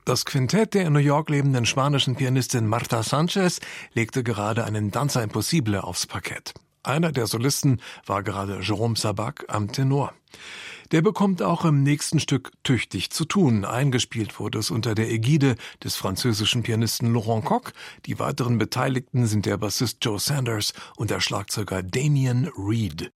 Das Quintett der in New York lebenden spanischen Pianistin Marta Sanchez legte gerade einen Danza Impossible aufs Parkett. Einer der Solisten war gerade Jérôme Sabac am Tenor. Der bekommt auch im nächsten Stück tüchtig zu tun. Eingespielt wurde es unter der Ägide des französischen Pianisten Laurent Coq. Die weiteren Beteiligten sind der Bassist Joe Sanders und der Schlagzeuger Damien Reed.